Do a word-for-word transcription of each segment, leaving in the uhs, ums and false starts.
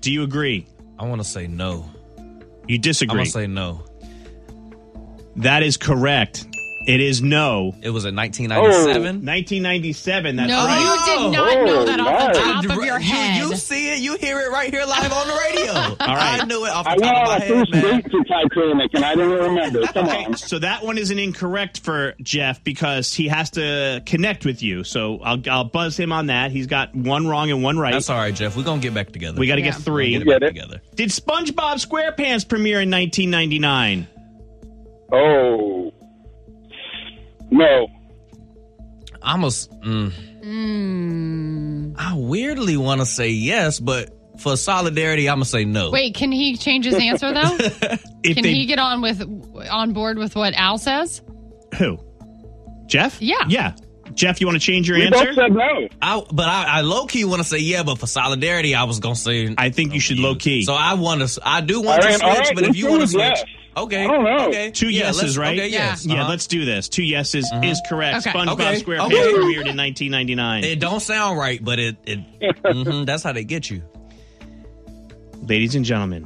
do you agree? I want to say no. You disagree? I'm going to say no. That is correct. It is no. It was in nineteen ninety-seven? Oh. nineteen ninety-seven, that's no, right. you did not Oh, know that off the nice. top of your head. You, you see it. You hear it right here live on the radio. All right. I knew it off the I top went of on my a head, first man. date to Titanic, and I didn't remember. Come Okay, on. so that one isn't incorrect for Jeff because he has to connect with you. So I'll, I'll buzz him on that. He's got one wrong and one right. That's all right, Jeff. We're going to get back together. We got to Yeah. get three. We'll Get get it back it. together. Did SpongeBob SquarePants premiere in nineteen ninety-nine? Oh. No. I'm a, mm, Mm. I weirdly want to say yes, but for solidarity, I'm going to say no. Wait, can he change his answer, though? If Can they, he get on with on board with what Al says? Who? Jeff? Yeah. Yeah. Jeff, you want to change your We answer? both said no. I, but I, I low-key want to say yeah, but for solidarity, I was going to say I think you should low-key. So I want to, I do want All right, to all switch, right, but if let's you do want to it, switch, yes. okay. I don't know. Okay. Two Yeah, yeses, let's- right? Okay, yes. Yeah, Uh-huh. let's do this. Two yeses is correct. Okay. SpongeBob Okay. SquarePants Okay. premiered in nineteen ninety-nine. It don't sound right, but it, it mhm, that's how they get you. Ladies and gentlemen,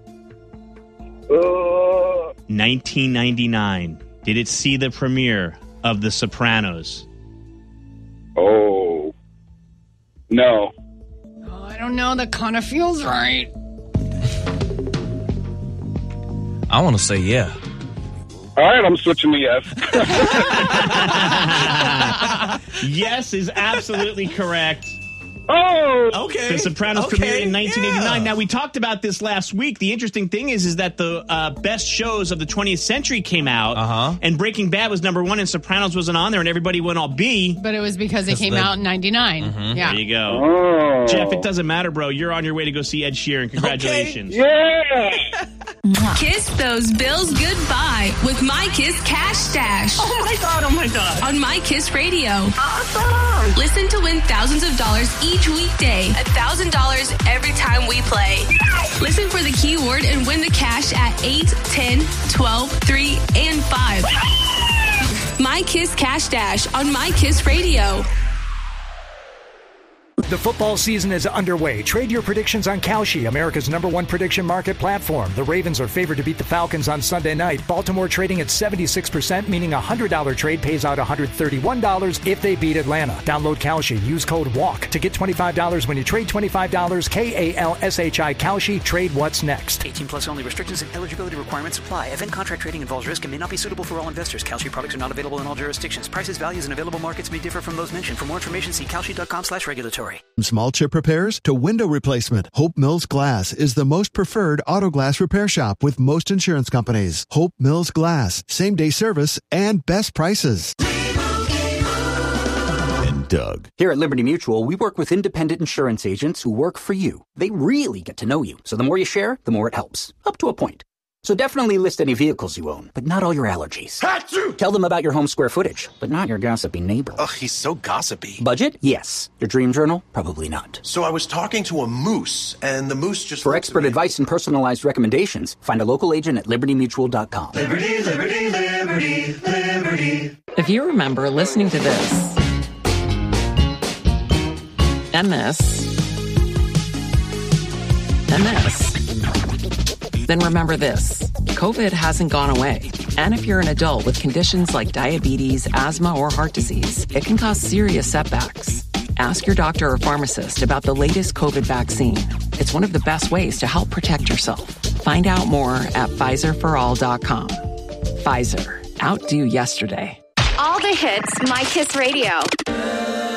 Uh, nineteen ninety-nine. Did it see the premiere of The Sopranos? oh. No. Oh, I don't know. That kind of feels right. I want to say yeah. All right, I'm switching to yes. Yes is absolutely correct. Oh. Okay. The Sopranos Okay, premiered in nineteen eighty-nine. yeah. Now, we talked about this last week. The interesting thing is, is that the uh, best shows of the twentieth century came out, Uh-huh. and Breaking Bad was number one, and Sopranos wasn't on there, and everybody went all B. But it was because it Because came they- out in ninety-nine. Yeah. There you go. Oh. Jeff, it doesn't matter, bro. You're on your way to go see Ed Sheeran. Congratulations. Yeah. Kiss those bills goodbye with My Kiss Cash Stash. Oh my God, oh my God. On My Kiss Radio. Awesome. Listen to win thousands of dollars each weekday. one thousand dollars every time we play. Listen for the keyword and win the cash at eight, ten, twelve, three, and five. My Kiss Cash Dash on My Kiss Radio. The football season is underway. Trade your predictions on Kalshi, America's number one prediction market platform. The Ravens are favored to beat the Falcons on Sunday night. Baltimore trading at seventy-six percent, meaning a one hundred dollars trade pays out one hundred thirty-one dollars if they beat Atlanta. Download Kalshi. Use code WALK to get twenty-five dollars when you trade twenty-five dollars. K A L S H I Kalshi. Trade what's next. eighteen plus only. Restrictions and eligibility requirements apply. Event contract trading involves risk and may not be suitable for all investors. Kalshi products are not available in all jurisdictions. Prices, values, and available markets may differ from those mentioned. For more information, see kalshi.com slash regulatory. From small chip repairs to window replacement, Hope Mills Glass is the most preferred auto glass repair shop with most insurance companies. Hope Mills Glass. Same day service and best prices. And Doug. Here at Liberty Mutual, we work with independent insurance agents who work for you. They really get to know you. So the more you share, the more it helps. Up to a point. So definitely list any vehicles you own, but not all your allergies. Achoo! Tell them about your home square footage, but not your gossipy neighbor. Ugh, he's so gossipy. Budget? Yes. Your dream journal? Probably not. So I was talking to a moose, and the moose just... For expert advice and personalized recommendations, find a local agent at liberty mutual dot com. Liberty, liberty, liberty, liberty. If you remember listening to this and this and this, then remember this. COVID hasn't gone away. And if you're an adult with conditions like diabetes, asthma, or heart disease, it can cause serious setbacks. Ask your doctor or pharmacist about the latest COVID vaccine. It's one of the best ways to help protect yourself. Find out more at Pfizer for all dot com. Pfizer. Outdo yesterday. All the hits, My Kiss Radio.